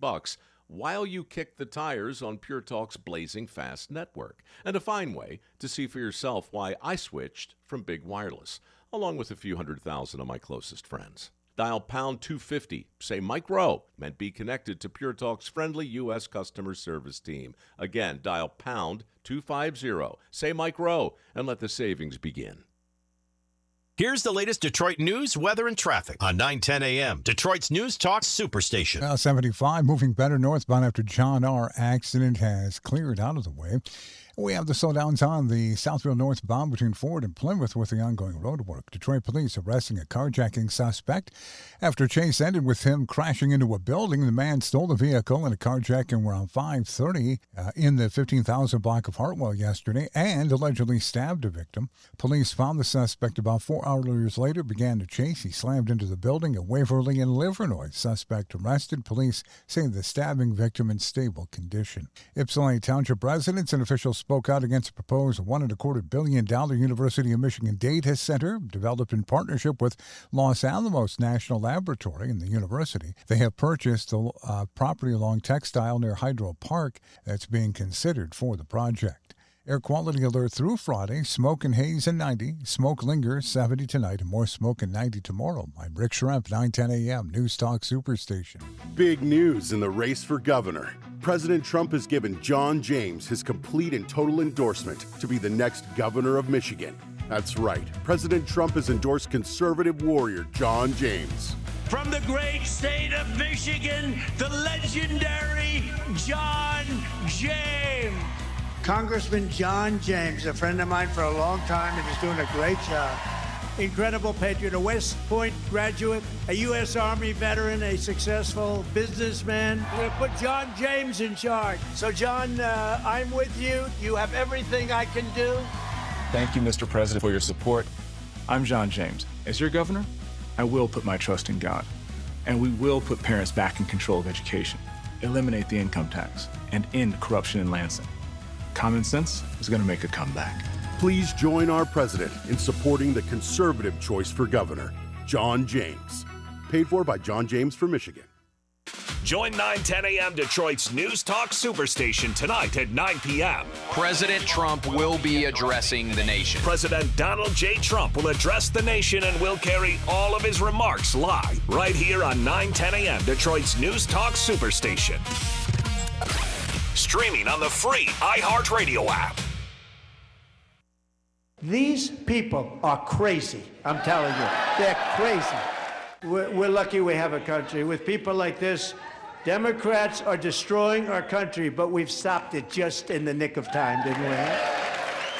$50 while you kick the tires on Pure Talk's blazing fast network. And a fine way to see for yourself why I switched from Big Wireless, along with a few 100,000 of my closest friends. Dial pound 250, say Mike Rowe, and be connected to Pure Talk's friendly U.S. customer service team. Again, dial pound 250, say Mike Rowe, and let the savings begin. Here's the latest Detroit news, weather, and traffic on 910 a.m. Detroit's News Talk Superstation. 75 moving better northbound after John R. accident has cleared out of the way. We have the slowdowns on the Southfield northbound between Ford and Plymouth with the ongoing road work. Detroit police arresting a carjacking suspect after chase ended with him crashing into a building. The man stole the vehicle in a carjacking around 5:30 in the 15,000 block of Hartwell yesterday and allegedly stabbed a victim. Police found the suspect about 4 hours later, began to chase. He slammed into the building at Waverly and Livernois. Suspect arrested. Police say the stabbing victim in stable condition. Ypsilanti Township residents and officials spoke out against a proposed $1.25 billion University of Michigan data center developed in partnership with Los Alamos National Laboratory and the university. They have purchased the property along Textile near Hydro Park that's being considered for the project. Air quality alert through Friday, smoke and haze at 90, smoke lingers 70 tonight, and more smoke at 90 tomorrow. I'm Rick Schrempf, 910 a.m., News Talk Superstation. Big news in the race for governor. President Trump has given John James his complete and total endorsement to be the next governor of Michigan. That's right. President Trump has endorsed conservative warrior John James. From the great state of Michigan, the legendary John James. Congressman John James, a friend of mine for a long time, and is doing a great job. Incredible patriot, a West Point graduate, a U.S. Army veteran, a successful businessman. We're going to put John James in charge. So, John, I'm with you. You have everything I can do. Thank you, Mr. President, for your support. I'm John James. As your governor, I will put my trust in God. And we will put parents back in control of education, eliminate the income tax, and end corruption in Lansing. Common sense is going to make a comeback. Please join our president in supporting the conservative choice for governor, John James. Paid for by John James for Michigan. Join 910 a.m. Detroit's News Talk Superstation tonight at 9 p.m. President Trump will be addressing the nation. President Donald J. Trump will address the nation and will carry all of his remarks live right here on 910 a.m. Detroit's News Talk Superstation. Streaming on the free iHeartRadio app. These people are crazy, I'm telling you. They're crazy. We're lucky we have a country. With people like this, Democrats are destroying our country, but we've stopped it just in the nick of time, didn't we?